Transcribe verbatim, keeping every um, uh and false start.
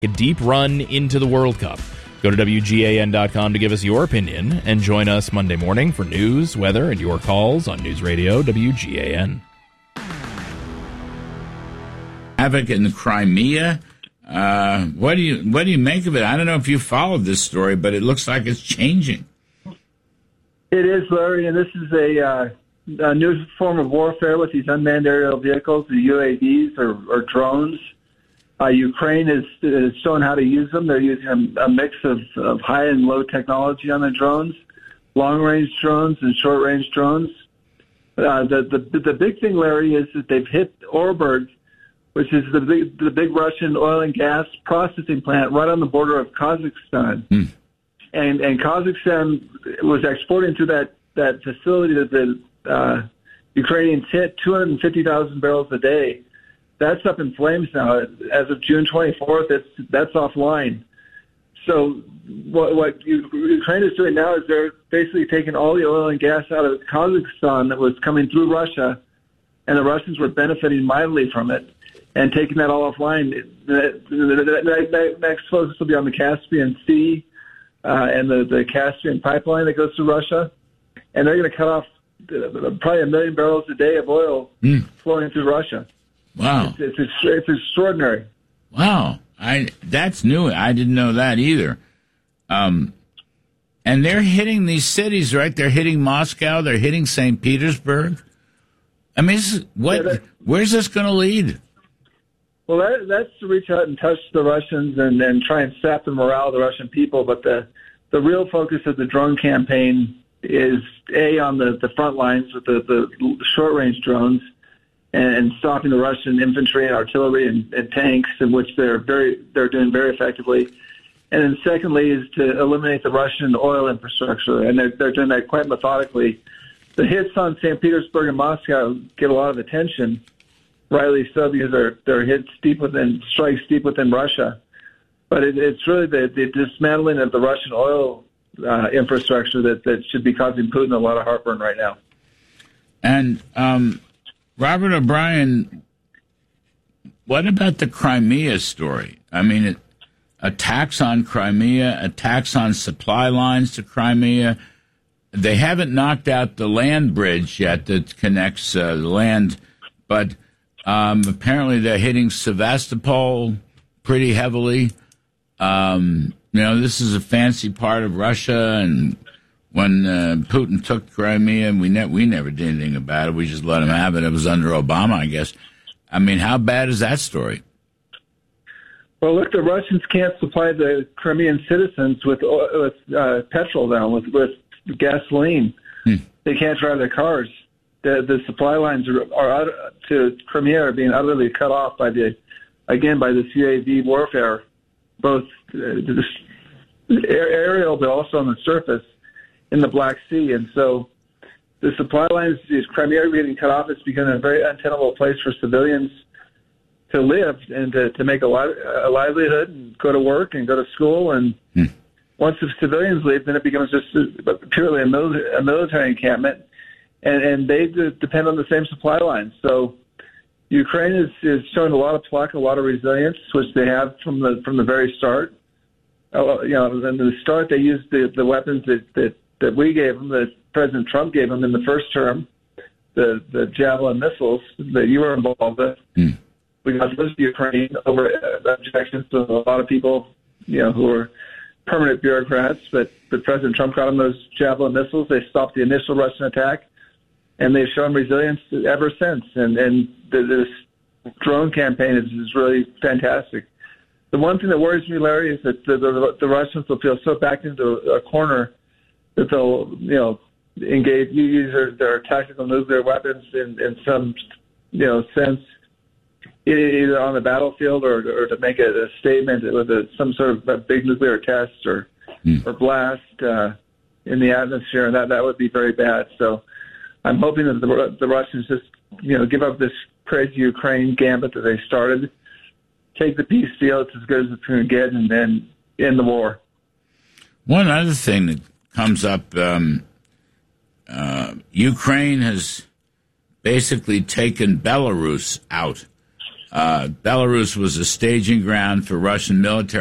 A deep run into the World Cup. Go to W G A N dot com to give us your opinion and join us Monday morning for news, weather, and your calls on News Radio W G A N. Havoc in the Crimea. Uh, what do you what do you make of it? I don't know if you followed this story, but it looks like it's changing. It is, Larry, and this is a, uh, a new form of warfare with these unmanned aerial vehicles, the U A Vs or, or drones. Uh, Ukraine is, is showing how to use them. They're using a, a mix of, of high and low technology on the drones, long-range drones and short-range drones. Uh, the, the the big thing, Larry, is that they've hit Oreburg, which is the big, the big Russian oil and gas processing plant right on the border of Kazakhstan. Mm. And and Kazakhstan was exporting to that, that facility that the uh, Ukrainians hit two hundred fifty thousand barrels a day. That's up in flames now. As of June twenty-fourth, that's, that's offline. So what, what Ukraine is doing now is they're basically taking all the oil and gas out of Kazakhstan that was coming through Russia, and the Russians were benefiting mightily from it, and taking that all offline. The, the, the, the next focus will be on the Caspian Sea uh, and the, the Caspian pipeline that goes through Russia, and they're going to cut off probably a million barrels a day of oil mm. flowing through Russia. Wow, it's, it's it's extraordinary. Wow, I that's new. I didn't know that either. Um, and they're hitting these cities, right? They're hitting Moscow. They're hitting Saint Petersburg. I mean, this is, what? Yeah, that, where's this going to lead? Well, that, that's to reach out and touch the Russians and, and try and sap the morale of the Russian people. But the the real focus of the drone campaign is a on the, the front lines with the, the short range drones. And stopping the Russian infantry and artillery and, and tanks, in which they're very they're doing very effectively. And then secondly is to eliminate the Russian oil infrastructure, and they're, they're doing that quite methodically. The hits on Saint Petersburg and Moscow get a lot of attention, rightly so, because they're they're hits deep within strikes deep within Russia. But it, it's really the, the dismantling of the Russian oil uh, infrastructure that, that should be causing Putin a lot of heartburn right now. And um Robert O'Brien, what about the Crimea story? I mean, it, attacks on Crimea, attacks on supply lines to Crimea. They haven't knocked out the land bridge yet that connects uh, the land, but um, apparently they're hitting Sevastopol pretty heavily. Um, you know, this is a fancy part of Russia, and when uh, Putin took Crimea, we, ne- we never did anything about it. We just let him have it. It was under Obama, I guess. I mean, how bad is that story? Well, look, the Russians can't supply the Crimean citizens with, with uh, petrol now, with, with gasoline. Hmm. They can't drive their cars. The, the supply lines are, are out to Crimea are being utterly cut off by the, again, by this U A V warfare, both uh, the aerial but also on the surface in the Black Sea. And so the supply lines, these Crimea are getting cut off. It's becoming a very untenable place for civilians to live and to, to make a, li- a livelihood and go to work and go to school. And hmm. once the civilians leave, then it becomes just purely a, mil- a military encampment. And, and they depend on the same supply lines. So Ukraine is, is showing a lot of pluck, a lot of resilience, which they have from the from the very start. Uh, you know, in the start, they used the, the weapons that, that, that we gave them, that President Trump gave them in the first term, the, the Javelin missiles that you were involved with. Mm. We got those to Ukraine over objections to a lot of people, you know, who were permanent bureaucrats. But, but President Trump got them those Javelin missiles. They stopped the initial Russian attack, and they've shown resilience ever since. And, and this drone campaign is, is really fantastic. The one thing that worries me, Larry, is that the, the, the Russians will feel so backed into a corner that they'll, you know, engage, use their, their tactical nuclear weapons in, in some, you know, sense, either on the battlefield or, or to make a, a statement with a, some sort of a big nuclear test or mm. or blast uh, in the atmosphere, and that, that would be very bad. So I'm hoping that the, the Russians just, you know, give up this crazy Ukraine gambit that they started, take the peace deal, it's as good as it's going to get, and then end the war. One other thing that comes up, um, uh, Ukraine has basically taken Belarus out. Uh, Belarus was a staging ground for Russian military